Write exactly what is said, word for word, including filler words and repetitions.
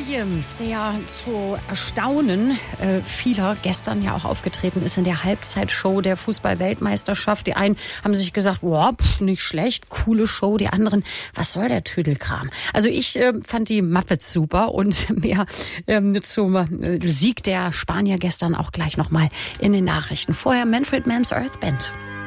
Williams, der zu Erstaunen äh, vieler gestern ja auch aufgetreten ist in der Halbzeitshow der Fußball-Weltmeisterschaft. Die einen haben sich gesagt, wow, pff, nicht schlecht, coole Show. Die anderen, was soll der Tüdelkram? Also ich äh, fand die Muppets super und mehr ähm, zum äh, Sieg der Spanier gestern auch gleich nochmal in den Nachrichten. Vorher Manfred Mann's Earth Band.